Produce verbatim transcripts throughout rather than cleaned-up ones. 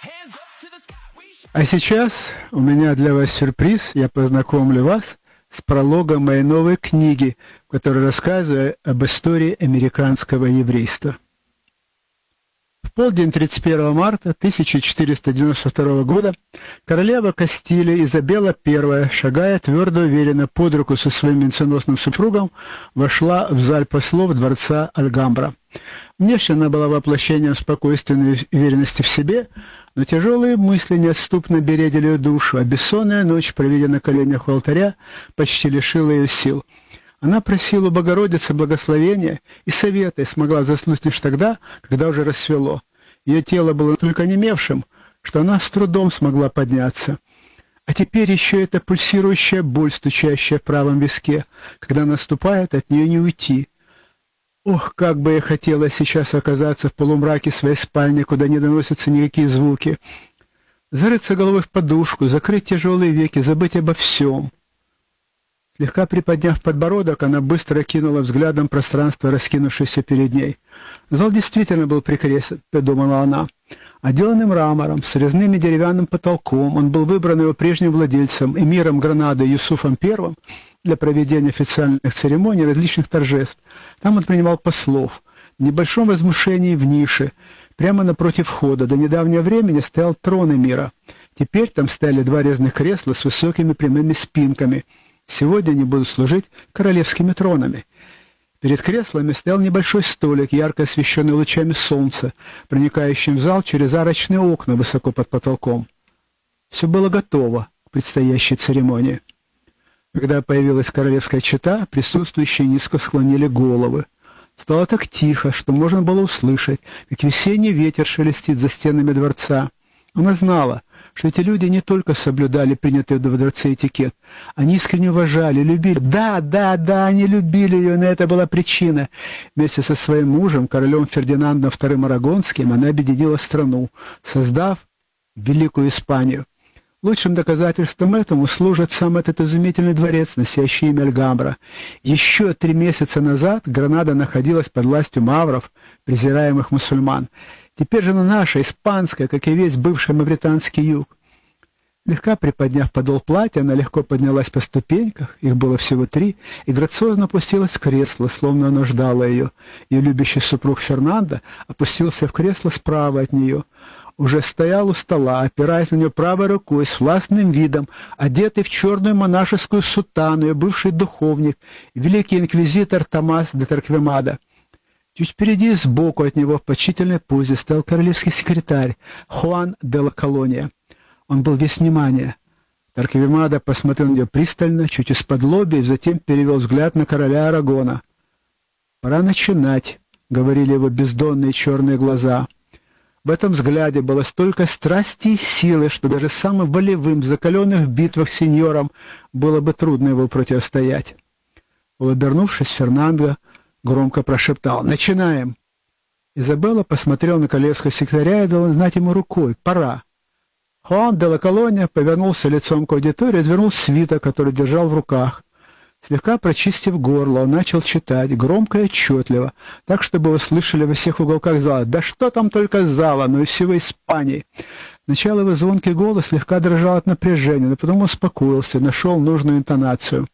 А сейчас у меня для вас сюрприз. Я познакомлю вас с прологом моей новой книги, в которой рассказываю об истории американского еврейства. В полдень тридцать первого марта тысяча четыреста девяносто второго года королева Кастилии Изабелла Первая, шагая твердо и уверенно под руку со своим венценосным супругом, вошла в заль послов дворца Альгамбра. Внешне она была воплощением спокойствия и уверенности в себе, но тяжелые мысли неотступно бередили ее душу, а бессонная ночь, проведенная на коленях у алтаря, почти лишила ее сил. Она просила у Богородицы благословения и совета, и смогла заснуть лишь тогда, когда уже рассвело. Ее тело было настолько онемевшим, что она с трудом смогла подняться. А теперь еще эта пульсирующая боль, стучащая в правом виске. Когда наступает, от нее не уйти. Ох, как бы я хотела сейчас оказаться в полумраке своей спальни, куда не доносятся никакие звуки. Зарыться головой в подушку, закрыть тяжелые веки, забыть обо всем. Слегка приподняв подбородок, она быстро кинула взглядом пространство, раскинувшееся перед ней. Зал действительно был прекрасен, подумала она. Отделанный мрамором, с резным деревянным потолком, он был выбран его прежним владельцем, эмиром Гранады Юсуфом Первым, для проведения официальных церемоний, различных торжеств. Там он принимал послов. В небольшом возвышении в нише, прямо напротив входа, до недавнего времени стоял трон эмира. Теперь там стояли два резных кресла с высокими прямыми спинками. Сегодня они будут служить королевскими тронами. Перед креслами стоял небольшой столик, ярко освещенный лучами солнца, проникающим в зал через арочные окна высоко под потолком. Все было готово к предстоящей церемонии. Когда появилась королевская чета, присутствующие низко склонили головы. Стало так тихо, что можно было услышать, как весенний ветер шелестит за стенами дворца. Она знала, что эти люди не только соблюдали принятый в дворце этикет, они искренне уважали, любили. Да, да, да, они любили ее, и на это была причина. Вместе со своим мужем, королем Фердинандом Вторым Арагонским, она объединила страну, создав Великую Испанию. Лучшим доказательством этому служит сам этот изумительный дворец, носящий имя Альгамбра. Еще три месяца назад Гранада находилась под властью мавров, презираемых мусульман. Теперь же она наша, испанская, как и весь бывший мавританский юг. Слегка приподняв подол платья, она легко поднялась по ступеньках, их было всего три, и грациозно опустилась в кресло, словно оно ждало ее. Ее любящий супруг Фернандо опустился в кресло справа от нее. Уже стоял у стола, опираясь на нее правой рукой, с властным видом, одетый в черную монашескую сутану, ее бывший духовник, великий инквизитор Томас де Торквемада. Чуть впереди, сбоку от него, в почтительной позе, стоял королевский секретарь Хуан де ла Колония. Он был весь внимание. Торквемада посмотрел на нее пристально, чуть из-под лобья, и затем перевел взгляд на короля Арагона. «Пора начинать», — говорили его бездонные черные глаза. В этом взгляде было столько страсти и силы, что даже самым волевым, закаленным в битвах сеньорам было бы трудно его противостоять. Обернувшись, Фернандо громко прошептал: «Начинаем!» Изабелла посмотрела на королевского секретаря и дала знать ему рукой: «Пора!» Хуан де ла Колония повернулся лицом к аудитории и развернул свиток, который держал в руках. Слегка прочистив горло, он начал читать, громко и отчетливо, так, чтобы его слышали во всех уголках зала. Да что там только зала, но и всего Испании. Сначала его звонкий голос слегка дрожал от напряжения, но потом успокоился и нашел нужную интонацию.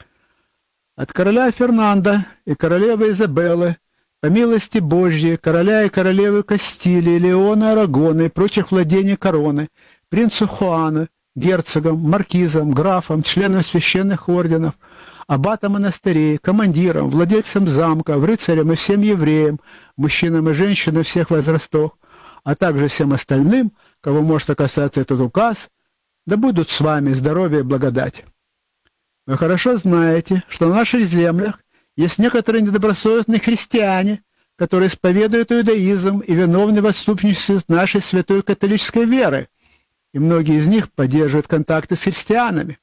«От короля Фернандо и королевы Изабеллы, по милости Божьей, короля и королевы Кастилии, Леона, Арагона и прочих владений короны, принцу Хуану, герцогам, маркизам, графам, членам священных орденов, аббатам монастырей, командирам, владельцам замков, рыцарям и всем евреям, мужчинам и женщинам всех возрастов, а также всем остальным, кого может касаться этот указ, да будут с вами здоровье и благодать. Вы хорошо знаете, что на наших землях есть некоторые недобросовестные христиане, которые исповедуют иудаизм и виновны в отступничестве нашей святой католической веры, и многие из них поддерживают контакты с христианами.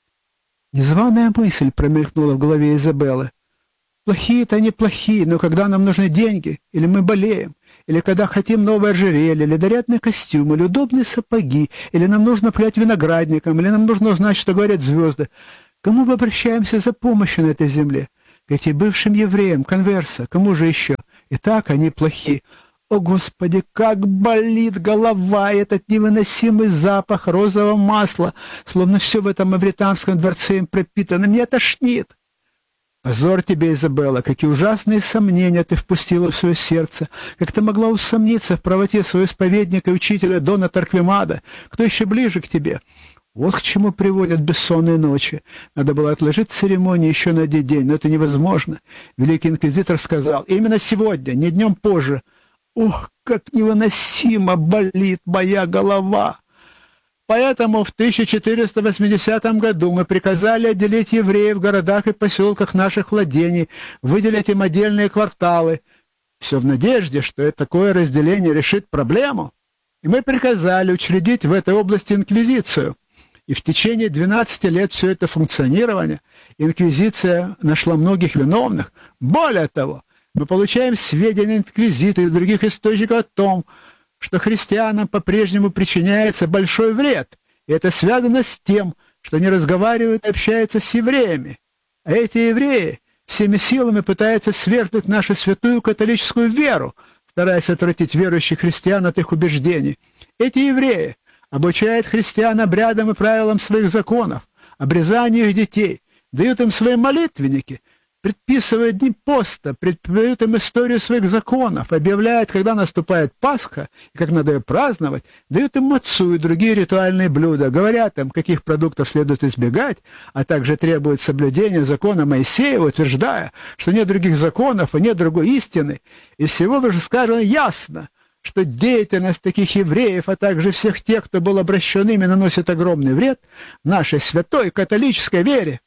Незваная мысль промелькнула в голове Изабеллы. Плохие-то они плохие, но когда нам нужны деньги, или мы болеем, или когда хотим новое ожерелье, или нарядный костюм, или удобные сапоги, или нам нужно плять виноградником, или нам нужно узнать, что говорят звезды, кому мы обращаемся за помощью на этой земле? К этим бывшим евреям, конверса, кому же еще? Итак, они плохи. О, Господи, как болит голова, и этот невыносимый запах розового масла, словно все в этом мавританском дворце им пропитано. Меня тошнит. Позор тебе, Изабелла, какие ужасные сомнения ты впустила в свое сердце. Как ты могла усомниться в правоте своего исповедника и учителя Дона Торквемада? Кто еще ближе к тебе? Вот к чему приводят бессонные ночи. Надо было отложить церемонию еще на один день, но это невозможно. Великий инквизитор сказал: именно сегодня, не днем позже. Ох, как невыносимо болит моя голова! Поэтому в тысяча четыреста восьмидесятом году мы приказали отделить евреев в городах и поселках наших владений, выделить им отдельные кварталы. Все в надежде, что такое разделение решит проблему. И мы приказали учредить в этой области инквизицию. И в течение двенадцати лет все это функционирование инквизиция нашла многих виновных. Более того, мы получаем сведения инквизита и других источников о том, что христианам по-прежнему причиняется большой вред, и это связано с тем, что они разговаривают и общаются с евреями. А эти евреи всеми силами пытаются свергнуть нашу святую католическую веру, стараясь отвратить верующих христиан от их убеждений. Эти евреи обучают христиан обрядам и правилам своих законов, обрезанию их детей, дают им свои молитвенники, предписывают дни поста, предписывают им историю своих законов, объявляют, когда наступает Пасха и как надо ее праздновать, дают им мацу и другие ритуальные блюда, говорят им, каких продуктов следует избегать, а также требуют соблюдения закона Моисеева, утверждая, что нет других законов и нет другой истины. И всего уже сказано ясно, что деятельность таких евреев, а также всех тех, кто был обращен ими, наносит огромный вред нашей святой католической вере.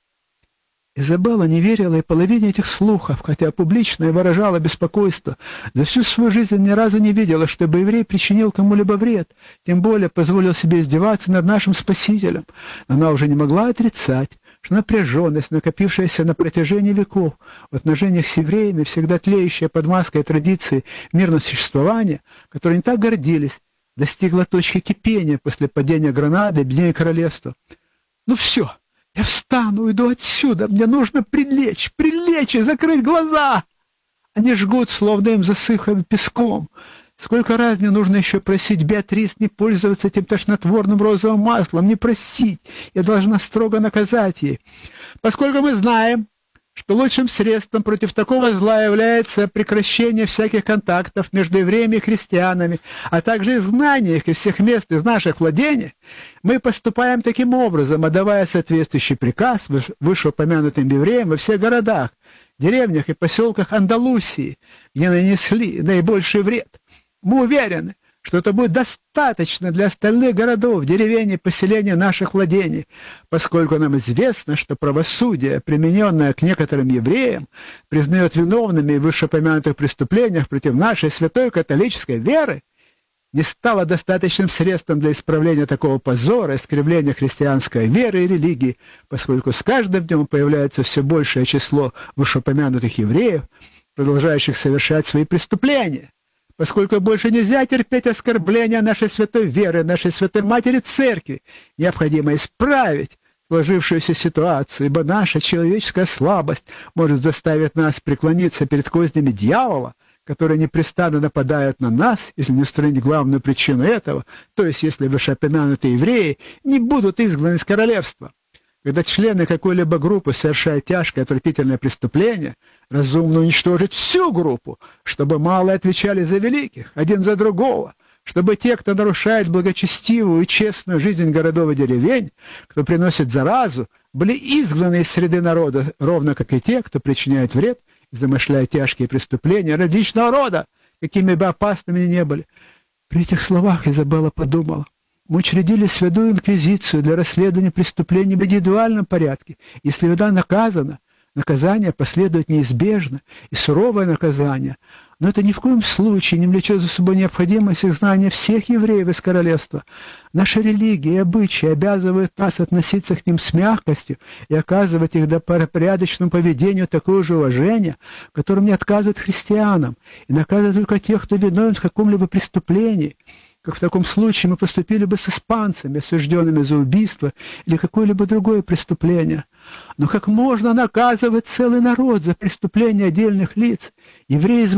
Изабелла не верила и половине этих слухов, хотя публично и выражала беспокойство. За всю свою жизнь ни разу не видела, чтобы еврей причинил кому-либо вред, тем более позволил себе издеваться над нашим Спасителем. Она уже не могла отрицать, что напряженность, накопившаяся на протяжении веков в отношениях с евреями, всегда тлеющая под маской традиции мирного существования, которой они так гордились, достигла точки кипения после падения Гранады и Объединения Королевства. «Ну все! Я встану, уйду отсюда, мне нужно прилечь, прилечь и закрыть глаза. Они жгут, словно им засыхали песком. Сколько раз мне нужно еще просить Беатрис не пользоваться этим тошнотворным розовым маслом, не просить, я должна строго наказать ей. Поскольку мы знаем, что лучшим средством против такого зла является прекращение всяких контактов между евреями и христианами, а также изгнание их из всех мест из наших владений, мы поступаем таким образом, отдавая соответствующий приказ вышеупомянутым евреям во всех городах, деревнях и поселках Андалусии, где нанесли наибольший вред. Мы уверены, что это будет достаточно для остальных городов, деревень и поселений наших владений, поскольку нам известно, что правосудие, примененное к некоторым евреям, признает виновными в вышеупомянутых преступлениях против нашей святой католической веры, не стало достаточным средством для исправления такого позора, искривления христианской веры и религии, поскольку с каждым днем появляется все большее число вышеупомянутых евреев, продолжающих совершать свои преступления. Поскольку больше нельзя терпеть оскорбления нашей святой веры, нашей святой матери церкви, необходимо исправить сложившуюся ситуацию, ибо наша человеческая слабость может заставить нас преклониться перед кознями дьявола, которые непрестанно нападают на нас, если не устранить главную причину этого, то есть если вышеупомянутые евреи не будут изгнаны из королевства. Когда члены какой-либо группы совершают тяжкое отвратительное преступление, разумно уничтожить всю группу, чтобы малые отвечали за великих, один за другого, чтобы те, кто нарушает благочестивую и честную жизнь городов и деревень, кто приносит заразу, были изгнаны из среды народа, ровно как и те, кто причиняет вред и замышляет тяжкие преступления различного рода, какими бы опасными ни были. При этих словах Изабелла подумала: мы учредили святую инквизицию для расследования преступлений в индивидуальном порядке. Если вода наказана, наказание последует неизбежно, и суровое наказание. Но это ни в коем случае не влечет за собой необходимость изгнания всех евреев из королевства. Наша религия и обычаи обязывают нас относиться к ним с мягкостью и оказывать их добропорядочному поведению такое же уважение, которым не отказывают христианам, и наказывать только тех, кто виновен в каком-либо преступлении, как в таком случае мы поступили бы с испанцами, осужденными за убийство или какое-либо другое преступление. Но как можно наказывать целый народ за преступления отдельных лиц? Евреи из Валенсии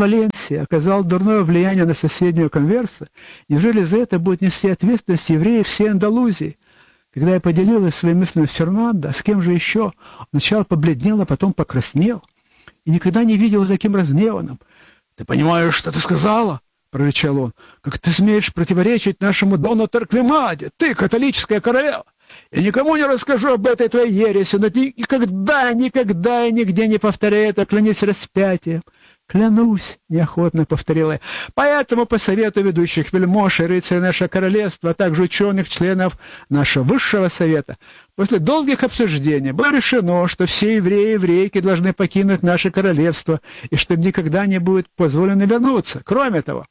Персия оказал дурное влияние на соседнюю конверсию, неужели за это будет нести ответственность евреи всей Андалузии? Когда я поделилась своими мыслями с Фернандо, а с кем же еще, он сначала побледнел, а потом покраснел. И никогда не видел таким разгневанным. «Ты понимаешь, что ты сказала?» — прорычал он. «Как ты смеешь противоречить нашему Дону Торквемаде? Ты, католическая королева! Я никому не расскажу об этой твоей ереси, но ты никогда, никогда и нигде не повторяй это, клянись распятием». «Клянусь», — неохотно повторила я. «Поэтому по совету ведущих вельмож и рыцарей нашего королевства, а также ученых, членов нашего высшего совета, после долгих обсуждений было решено, что все евреи и еврейки должны покинуть наше королевство и что им никогда не будет позволено вернуться. Кроме того,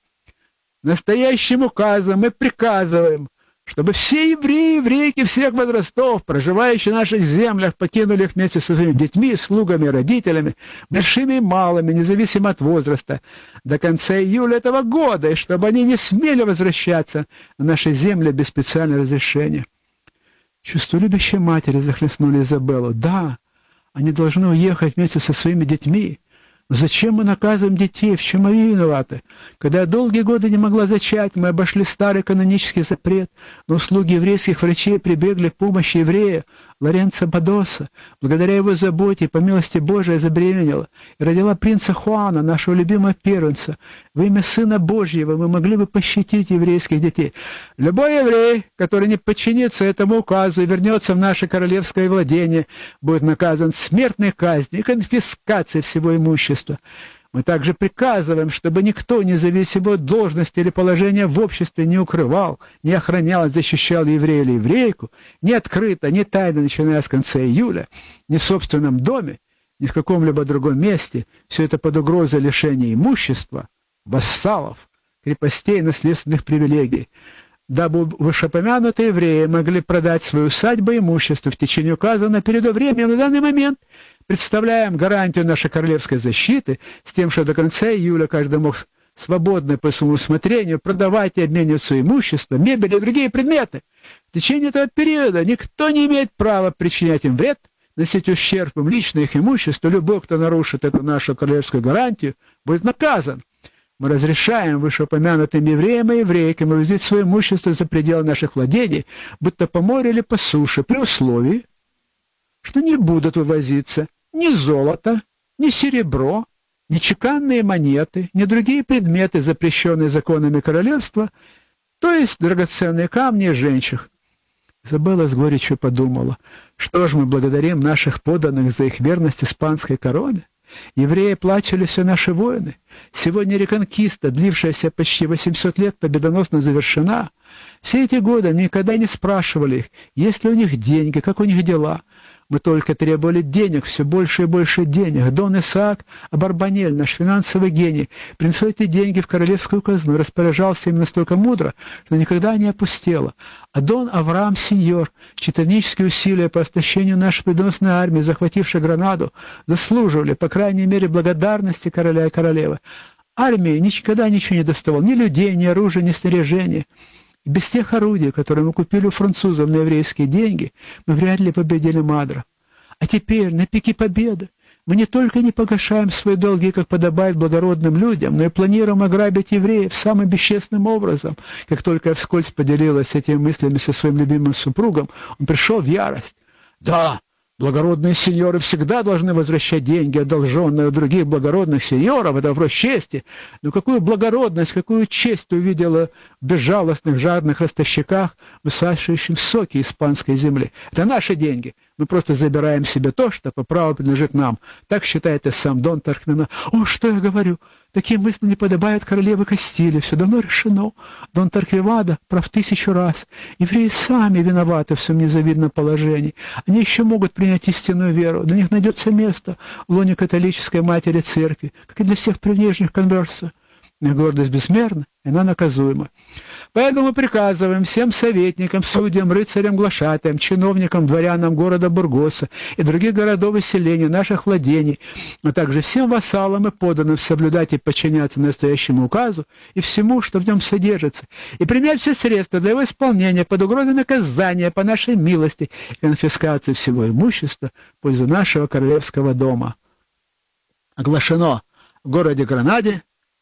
настоящим указом мы приказываем, чтобы все евреи и еврейки всех возрастов, проживающие в наших землях, покинули их вместе со своими детьми, слугами, родителями, большими и малыми, независимо от возраста, до конца июля этого года, и чтобы они не смели возвращаться на наши земли без специального разрешения». Чувстволюбящие матери захлестнули Изабеллу. «Да, они должны уехать вместе со своими детьми. Но зачем мы наказываем детей? В чем они виноваты? Когда я долгие годы не могла зачать, мы обошли старый канонический запрет, но услуги еврейских врачей прибегли к помощи еврея Лоренцо Бадоса. Благодаря его заботе и по милости Божией забеременела и родила принца Хуана, нашего любимого первенца. Во имя Сына Божьего мы могли бы пощадить еврейских детей. Любой еврей, который не подчинится этому указу и вернется в наше королевское владение, будет наказан смертной казнью и конфискацией всего имущества. Мы также приказываем, чтобы никто, независимо от должности или положения в обществе, не укрывал, не охранял и защищал еврея или еврейку, ни открыто, ни тайно, начиная с конца июля, ни в собственном доме, ни в каком-либо другом месте, все это под угрозой лишения имущества, вассалов, крепостей и наследственных привилегий, дабы вышеупомянутые евреи могли продать свою усадьбу и имущество в течение указанного периода времени. На данный момент представляем гарантию нашей королевской защиты с тем, что до конца июля каждый мог свободно по своему усмотрению продавать и обменивать свое имущество, мебель и другие предметы. В течение этого периода никто не имеет права причинять им вред, носить ущерб им лично их имуществу. Любой, кто нарушит эту нашу королевскую гарантию, будет наказан. Мы разрешаем вышеупомянутым евреям и еврейкам вывозить свое имущество за пределы наших владений, будто по морю или по суше, при условии, что не будут вывозиться ни золото, ни серебро, ни чеканные монеты, ни другие предметы, запрещенные законами королевства, то есть драгоценные камни и жемчуг. Изабелла с горечью подумала, что ж, мы благодарим наших подданных за их верность испанской короне. Евреи плачали все наши войны. Сегодня реконкиста, длившаяся почти восемьсот лет, победоносно завершена. Все эти годы никогда не спрашивали их, есть ли у них деньги, как у них дела. Мы только требовали денег, все больше и больше денег. Дон Исаак Абарбанель, наш финансовый гений, принес эти деньги в королевскую казну, распоряжался им настолько мудро, что никогда не опустело. А Дон Авраам Сеньор, чьи титанические усилия по истощению нашей победоносной армии, захватившей Гранаду, заслуживали, по крайней мере, благодарности короля и королевы. Армии никогда ничего не доставал, ни людей, ни оружия, ни снаряжения. И без тех орудий, которые мы купили у французов на еврейские деньги, мы вряд ли победили Мадро. А теперь, на пике победы, мы не только не погашаем свои долги, как подобает благородным людям, но и планируем ограбить евреев самым бесчестным образом. Как только я вскользь поделилась этими мыслями со своим любимым супругом, он пришел в ярость. «Да, благородные сеньоры всегда должны возвращать деньги, одолженные у других благородных сеньоров, это вопрос чести. Но какую благородность, какую честь ты увидела в безжалостных, жадных ростовщиках, высасывающих соки испанской земли? Это наши деньги. Мы просто забираем себе то, что по праву принадлежит нам. Так считает и сам Дон Торквемада. О, что я говорю? Такие мысли не подобают королеве Кастилии. Все давно решено. Дон Торквемада прав тысячу раз. Евреи сами виноваты в своем незавидном положении. Они еще могут принять истинную веру. Для них найдется место в лоне католической матери церкви, как и для всех прежних конверсов. Их гордость безмерна, и она наказуема. Поэтому приказываем всем советникам, судьям, рыцарям, глашатаям, чиновникам, дворянам города Бургоса и других городов и селений, наших владений, а также всем вассалам и подданным соблюдать и подчиняться настоящему указу и всему, что в нем содержится, и принять все средства для его исполнения под угрозой наказания по нашей милости и конфискации всего имущества в пользу нашего королевского дома. Оглашено в городе Гранаде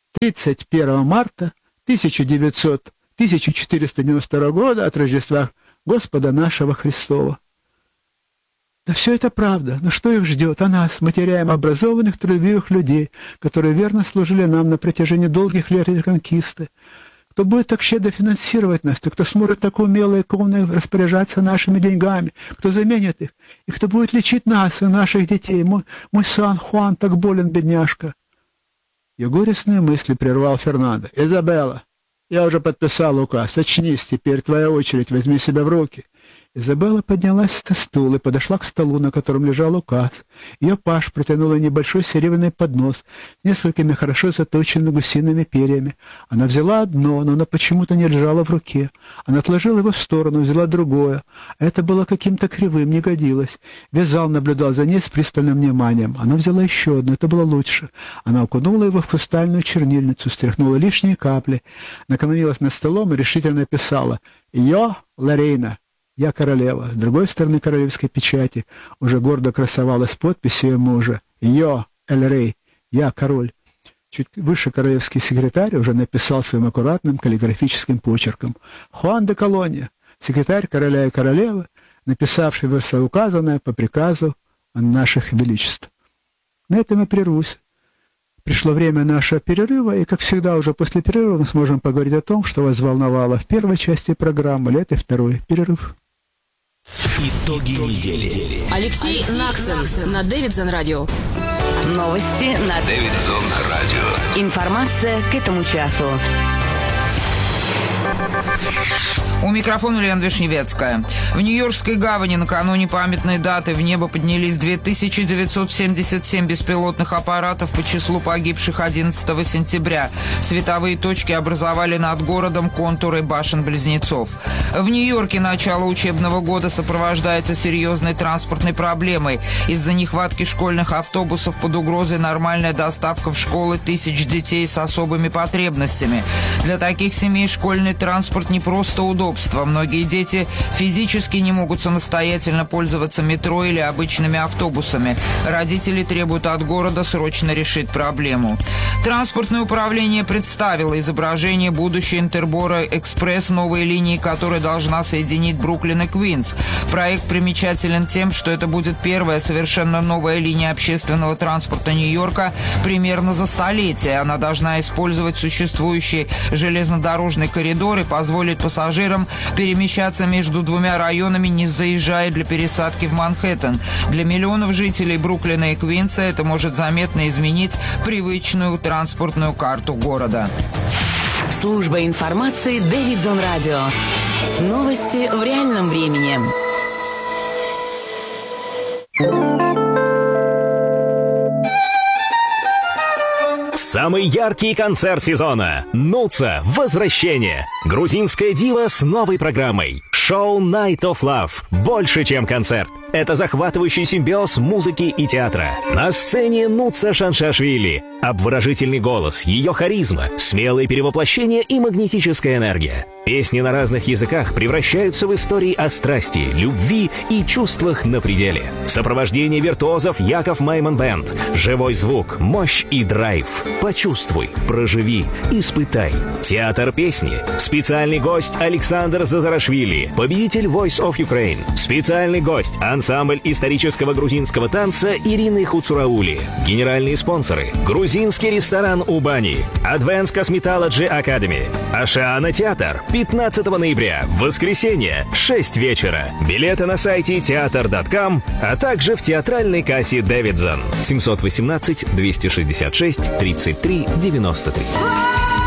тридцать первого марта тысяча четыреста девяносто второго года от Рождества Господа нашего Христова. Да все это правда, но что их ждет? А нас, мы теряем образованных, трудолюбивых людей, которые верно служили нам на протяжении долгих лет реконкисты. Кто будет так щедро финансировать нас, кто сможет так умело и умно распоряжаться нашими деньгами, кто заменит их, и кто будет лечить нас и наших детей. Мой, мой сын Хуан так болен, бедняжка. Ее горестные мысли прервал Фернандо. «Изабелла, я уже подписал указ. Очнись, теперь твоя очередь, возьми себя в руки». Изабелла поднялась со стула и подошла к столу, на котором лежал указ. Ее паж протянула небольшой серебряный поднос с несколькими хорошо заточенными гусиными перьями. Она взяла одно, но оно почему-то не лежало в руке. Она отложила его в сторону, взяла другое. Это было каким-то кривым, не годилось. Весь зал наблюдал за ней с пристальным вниманием. Она взяла еще одно, это было лучше. Она окунула его в хрустальную чернильницу, стряхнула лишние капли, наклонилась над столом и решительно писала «Йо, Лорейна». «Я королева». С другой стороны королевской печати уже гордо красовалась подпись ее мужа. «Йо, Эль-Рей». «Я король». Чуть выше королевский секретарь уже написал своим аккуратным каллиграфическим почерком. «Хуан де Колония», секретарь короля и королевы, написавший вышеуказанное по приказу наших величеств. На этом я прервусь. Пришло время нашего перерыва, и, как всегда, уже после перерыва мы сможем поговорить о том, что вас волновало в первой части программы, или это второй перерыв. Итоги недели. Алексей, Алексей Наксон, Наксон на Дэвидсон радио. Новости на Дэвидсон радио. Информация к этому часу. У микрофона Лена Вишневецкая. В Нью-Йоркской гавани накануне памятной даты в небо поднялись две тысячи девятьсот семьдесят семь беспилотных аппаратов по числу погибших одиннадцатого сентября. Световые точки образовали над городом контуры башен-близнецов. В Нью-Йорке начало учебного года сопровождается серьезной транспортной проблемой. Из-за нехватки школьных автобусов под угрозой нормальная доставка в школы тысяч детей с особыми потребностями. Для таких семей школьный транспорт не просто удобство. Многие дети физически не могут самостоятельно пользоваться метро или обычными автобусами. Родители требуют от города срочно решить проблему. Транспортное управление представило изображение будущей Интербора Экспресс, новой линии, которая должна соединить Бруклин и Квинс. Проект примечателен тем, что это будет первая совершенно новая линия общественного транспорта Нью-Йорка примерно за столетие. Она должна использовать существующий железнодорожный коридор и позволить пассажирам перемещаться между двумя районами, не заезжая для пересадки в Манхэттен. Для миллионов жителей Бруклина и Квинса это может заметно изменить привычную транспортную карту города. Служба информации Дэвидсон радио. Новости в реальном времени. Самый яркий концерт сезона. Нуца. Возвращение. Грузинская дива с новой программой. Шоу Night of Love. Больше, чем концерт. Это захватывающий симбиоз музыки и театра. На сцене Нуца Шаншашвили. Обворожительный голос, ее харизма, смелое перевоплощение и магнетическая энергия. Песни на разных языках превращаются в истории о страсти, любви и чувствах на пределе. В сопровождении виртуозов Яков Майман Бэнд. Живой звук, мощь и драйв. Почувствуй, проживи, испытай. Театр песни. Специальный гость Александр Зазарашвили, победитель Voice of Ukraine. Специальный гость ансамбль исторического грузинского танца Ирины Хуцураули. Генеральные спонсоры. Грузинский ресторан Убани. Advanced Cosmetology Academy. Ашиана театр. пятнадцатого ноября. Воскресенье. шесть вечера. Билеты на сайте театр точка ком, а также в театральной кассе Дэвидсон. семьсот восемнадцать двести шестьдесят шесть тридцать три девяносто три.